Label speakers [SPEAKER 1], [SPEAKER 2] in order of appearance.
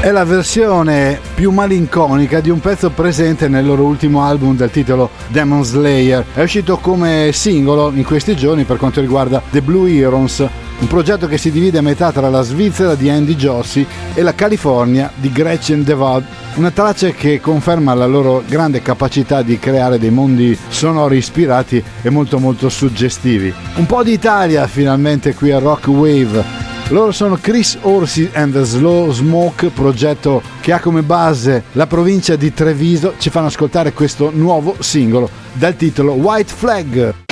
[SPEAKER 1] È la versione più malinconica di un pezzo presente nel loro ultimo album dal titolo Demon Slayer. È uscito come singolo in questi giorni per quanto riguarda The Blue Heroes, un progetto che si divide a metà tra la Svizzera di Andy Jossi e la California di Gretchen DeVod. Una traccia che conferma la loro grande capacità di creare dei mondi sonori ispirati e molto molto suggestivi. Un po' di Italia finalmente qui a Rock Wave. Loro sono Chris Orsi and the Slow Smoke, progetto che ha come base la provincia di Treviso. Ci fanno ascoltare questo nuovo singolo dal titolo White Flag.